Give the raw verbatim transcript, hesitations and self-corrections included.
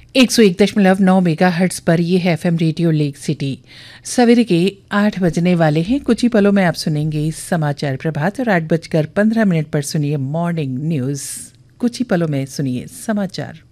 एक सौ एक दशमलव नौ मेगा हर्ट्स पर ये है एफएम रेडियो लेक सिटी। सवेरे के आठ बजने वाले हैं। कुछ ही पलों में आप सुनेंगे समाचार प्रभात और आठ बजकर पंद्रह मिनट पर सुनिए मॉर्निंग न्यूज। कुछ ही पलों में सुनिए समाचार।